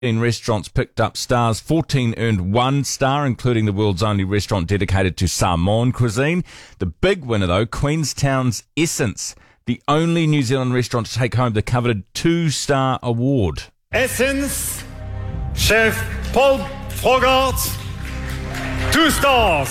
restaurants picked up stars. 14 earned 1 star, including the world's only restaurant dedicated to Samoan cuisine. The big winner, though, Queenstown's Essence, the only New Zealand restaurant to take home the coveted 2-star award. Essence, Chef Paul Frogart, 2 stars.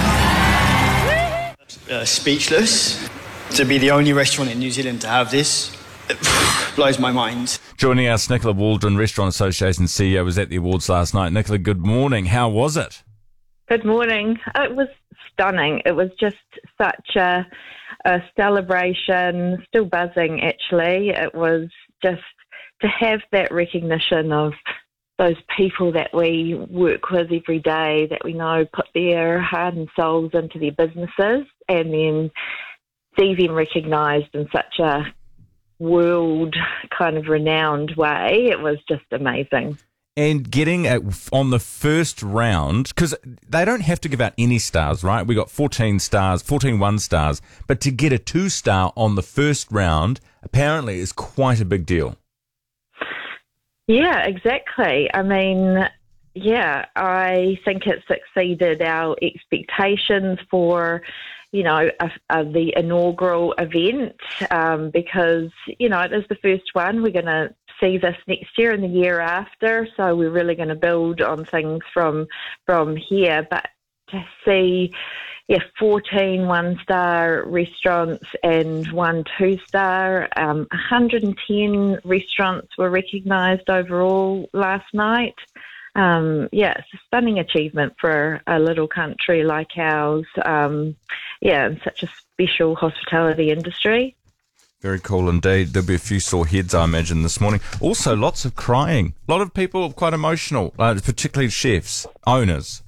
Speechless. To be the only restaurant in New Zealand to have this, it blows my mind. Joining us, Nicola Waldron, Restaurant Association CEO, was at the awards last night. Nicola, good morning. How was it? Good morning. It was stunning. It was just such a celebration, still buzzing actually. It was just to have that recognition of those people that we work with every day, that we know put their heart and souls into their businesses, and then see them recognised in such a world kind of renowned way. It was just amazing. And getting on the first round, because they don't have to give out any stars, right? We got 14 stars, 14 1-stars, but to get a 2-star on the first round apparently is quite a big deal. Yeah, exactly. I mean, yeah, I think it's exceeded our expectations for, you know, the inaugural event, because, you know, it is the first one. We're going to see this next year and the year after, so we're really going to build on things from here. But to see, 14 1-star restaurants and 1 2-star, 110 restaurants were recognised overall last night. It's a stunning achievement for a little country like ours, in such a special hospitality industry. Very cool indeed. There'll be a few sore heads, I imagine, this morning. Also, lots of crying. A lot of people quite emotional, particularly chefs, owners.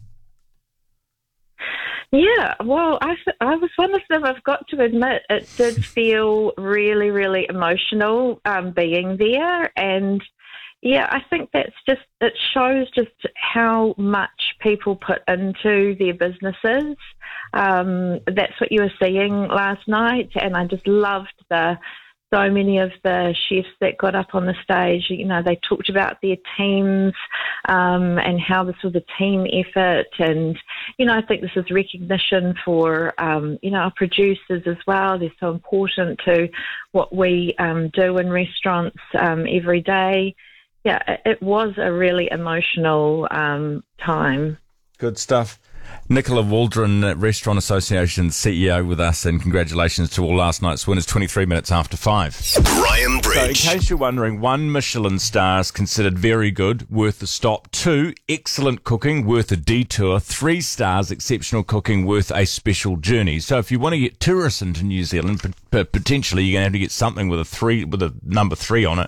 Yeah, well, I was one of them. I've got to admit, it did feel really, really emotional being there. And yeah, I think it shows just how much people put into their businesses. That's what you were seeing last night, and I just loved so many of the chefs that got up on the stage. You know, they talked about their teams and how this was a team effort, and you know, I think this is recognition for our producers as well. They're so important to what we do in restaurants every day. Yeah, it was a really emotional time. Good stuff. Nicola Waldron, Restaurant Association CEO, with us, and congratulations to all last night's winners. 23 minutes after 5. Graham Bridge. So in case you're wondering, 1 Michelin star is considered very good, worth a stop. 2, excellent cooking, worth a detour. 3 stars, exceptional cooking, worth a special journey. So if you want to get tourists into New Zealand, potentially you're going to have to get something with a number 3 on it.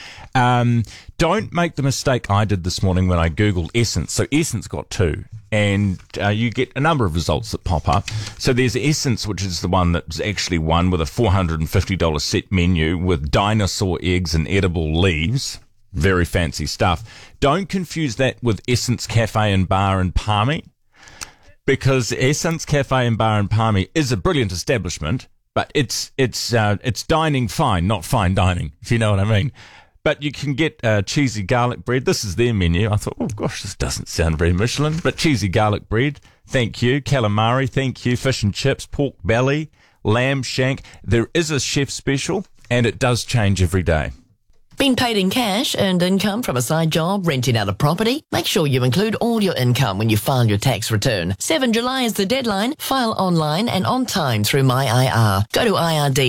Don't make the mistake I did this morning when I Googled Essence. So Essence got 2, and you get a number of results that pop up. So there's Essence, which is the one that's actually won, with a $450 set menu with dinosaur eggs and edible leaves. Very fancy stuff. Don't confuse that with Essence Cafe and Bar in Palmy, because Essence Cafe and Bar in Palmy is a brilliant establishment, but it's dining fine, not fine dining, if you know what I mean. But you can get cheesy garlic bread. This is their menu. I thought, oh gosh, this doesn't sound very Michelin. But cheesy garlic bread, thank you. Calamari, thank you. Fish and chips, pork belly, lamb shank. There is a chef special, and it does change every day. Been paid in cash, earned income from a side job, renting out a property? Make sure you include all your income when you file your tax return. 7 July is the deadline. File online and on time through MyIR. Go to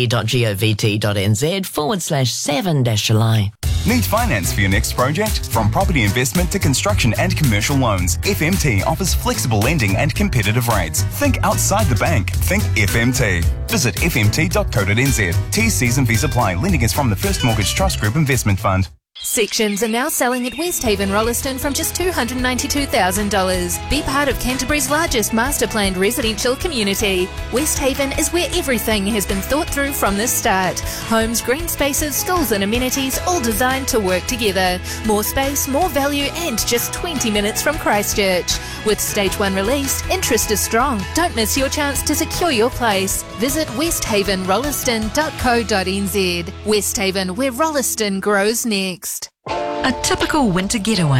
ird.govt.nz/7-July. Need finance for your next project? From property investment to construction and commercial loans, FMT offers flexible lending and competitive rates. Think outside the bank. Think FMT. Visit fmt.co.nz. T's and V's apply. Lending is from the First Mortgage Trust Group Investment Fund. Sections are now selling at Westhaven Rolleston from just $292,000. Be part of Canterbury's largest master-planned residential community. Westhaven is where everything has been thought through from the start. Homes, green spaces, schools and amenities, all designed to work together. More space, more value, and just 20 minutes from Christchurch. With Stage 1 released, interest is strong. Don't miss your chance to secure your place. Visit westhavenrolleston.co.nz. Westhaven, where Rolleston grows next. A typical winter getaway.